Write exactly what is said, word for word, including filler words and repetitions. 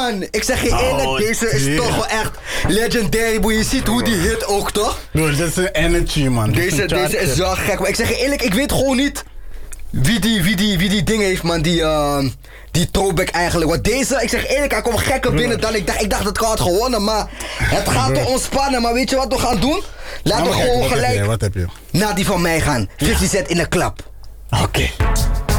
man. Ik zeg je eerlijk, Oh, deze is yeah. toch wel echt legendary, boy. Je ziet hoe die hit ook, toch? Bro, dit is een energy, man. Dit Deze, een deze is chartje. wel gek, maar ik zeg je eerlijk, ik weet gewoon niet wie die, wie die, wie die ding heeft, man, die, uh, die throwback eigenlijk. Want deze, ik zeg eerlijk, hij komt gekker binnen dan ik dacht. Ik dacht dat ik had gewonnen, maar het gaat te ontspannen. Maar weet je wat we gaan doen? Laten we Nou, gewoon wat heb gelijk je? Wat heb je? naar die van mij gaan. vijftig Cent in de klap. Oké.